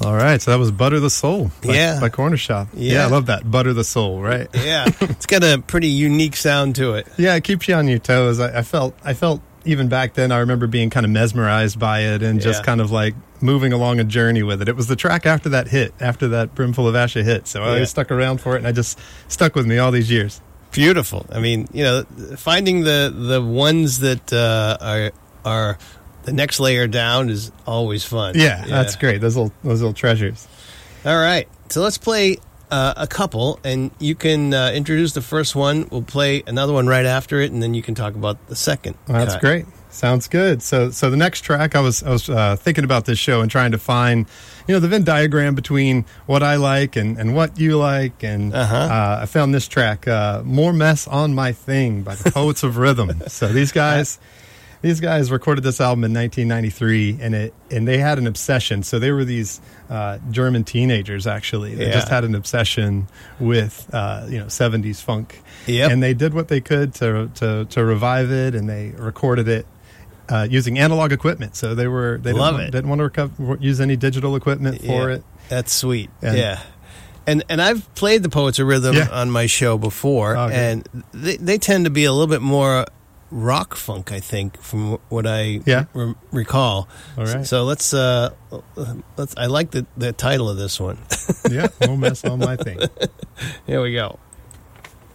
All right, so that was Butter the Soul by Corner Shop. Yeah, I love that. Butter the Soul, right? Yeah, it's got a pretty unique sound to it. Yeah, it keeps you on your toes. I felt even back then, I remember being kind of mesmerized by it and just kind of like moving along a journey with it. It was the track after that Brimful of Asha hit. So I always stuck around for it, and I just stuck with me all these years. Beautiful. I mean, finding the ones that are the next layer down is always fun. Yeah, that's great. Those little treasures. All right, so let's play a couple, and you can introduce the first one. We'll play another one right after it, and then you can talk about the second. That's great. Sounds good. So the next track, I was thinking about this show and trying to find, the Venn diagram between what I like and what you like, and I found this track, "More Mess on My Thing" by the Poets of Rhythm. So these guys recorded this album in 1993, and they had an obsession. So they were these German teenagers, actually. They just had an obsession with 70s funk. Yep. And they did what they could to revive it, and they recorded it using analog equipment. So they didn't want to use any digital equipment for it. That's sweet. And I've played the Poets of Rhythm on my show before, and they tend to be a little bit more rock funk, I think, from what I recall. All right. So let's. I like the title of this one. No Mess on My Thing. Here we go.